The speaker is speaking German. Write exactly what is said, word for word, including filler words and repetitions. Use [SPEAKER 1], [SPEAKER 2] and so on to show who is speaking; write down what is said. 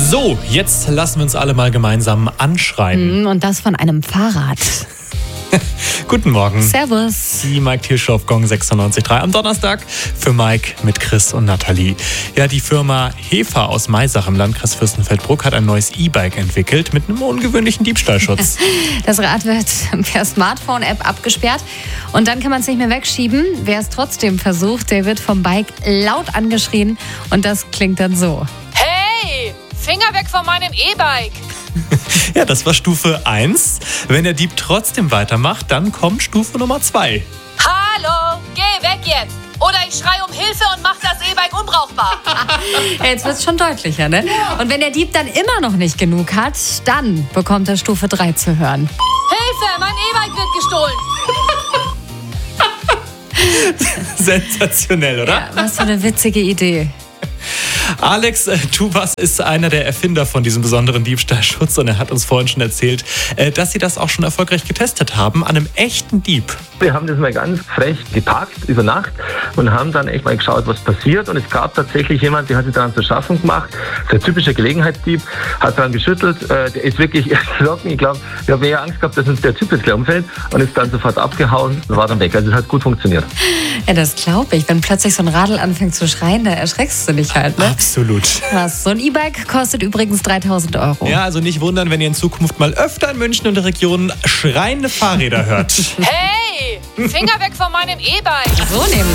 [SPEAKER 1] So, jetzt lassen wir uns alle mal gemeinsam anschreiben.
[SPEAKER 2] Und das von einem Fahrrad.
[SPEAKER 1] Guten Morgen.
[SPEAKER 2] Servus.
[SPEAKER 1] Die Mike Thiel auf Gong sechsundneunzig Komma drei am Donnerstag für Mike mit Chris und Nathalie. Ja, die Firma Hefer aus Maisach im Landkreis Fürstenfeldbruck hat ein neues E-Bike entwickelt mit einem ungewöhnlichen Diebstahlschutz.
[SPEAKER 2] Das Rad wird per Smartphone-App abgesperrt und dann kann man es nicht mehr wegschieben. Wer es trotzdem versucht, der wird vom Bike laut angeschrien und das klingt dann so.
[SPEAKER 3] Hey, Finger weg von meinem E-Bike!
[SPEAKER 1] Ja, das war Stufe eins. Wenn der Dieb trotzdem weitermacht, dann kommt Stufe Nummer zwei.
[SPEAKER 3] Hallo, geh weg jetzt! Oder ich schreie um Hilfe und mach das E-Bike unbrauchbar.
[SPEAKER 2] Ja, jetzt wird es schon deutlicher, ne? Und wenn der Dieb dann immer noch nicht genug hat, dann bekommt er Stufe drei zu hören.
[SPEAKER 3] Hilfe, mein E-Bike wird gestohlen.
[SPEAKER 1] Sensationell, oder?
[SPEAKER 2] Ja, was für eine witzige Idee.
[SPEAKER 1] Alex Tubas ist einer der Erfinder von diesem besonderen Diebstahlschutz und er hat uns vorhin schon erzählt, dass sie das auch schon erfolgreich getestet haben an einem echten Dieb.
[SPEAKER 4] Wir haben das mal ganz frech gepackt über Nacht und haben dann echt mal geschaut, was passiert. Und es gab tatsächlich jemand, der hat sich daran zu schaffen gemacht. So ein typischer Gelegenheitsdieb, hat daran geschüttelt. Der ist wirklich erschrocken. Ich glaube, wir haben eher Angst gehabt, dass uns der Typ jetzt gleich umfällt und ist dann sofort abgehauen und war dann weg. Also es hat gut funktioniert.
[SPEAKER 2] Ja, das glaube ich. Wenn plötzlich so ein Radl anfängt zu schreien, da erschreckst du dich halt, ne?
[SPEAKER 1] Absolut.
[SPEAKER 2] Krass. So ein E-Bike kostet übrigens dreitausend Euro.
[SPEAKER 1] Ja, also nicht wundern, wenn ihr in Zukunft mal öfter in München und der Region schreiende Fahrräder hört.
[SPEAKER 3] Hey, Finger weg von meinem E-Bike!
[SPEAKER 2] So nämlich.